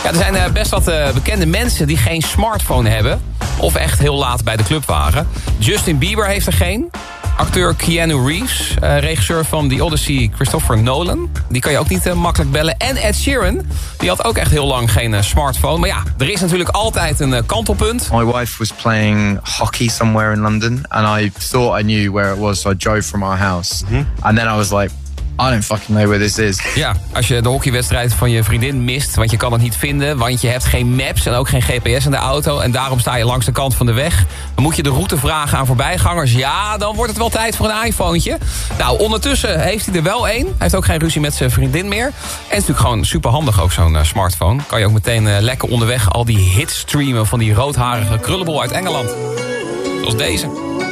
Ja, er zijn best wat bekende mensen die geen smartphone hebben. Of echt heel laat bij de club waren. Justin Bieber heeft er geen. Acteur Keanu Reeves, regisseur van The Odyssey Christopher Nolan. Die kan je ook niet makkelijk bellen. En Ed Sheeran, die had ook echt heel lang geen smartphone. Maar ja, er is natuurlijk altijd een kantelpunt. My wife was playing hockey somewhere in London. And I thought I knew where it was, so I drove from our house. And then I was like, I don't fucking know where this is. Ja, als je de hockeywedstrijd van je vriendin mist, want je kan het niet vinden, want je hebt geen maps en ook geen GPS in de auto en daarom sta je langs de kant van de weg, dan moet je de route vragen aan voorbijgangers. Ja, dan wordt het wel tijd voor een iPhonetje. Nou, ondertussen heeft hij er wel één. Hij heeft ook geen ruzie met zijn vriendin meer. En het is natuurlijk gewoon superhandig ook, zo'n smartphone. Kan je ook meteen lekker onderweg al die hits streamen van die roodharige krullenbol uit Engeland. Zoals deze.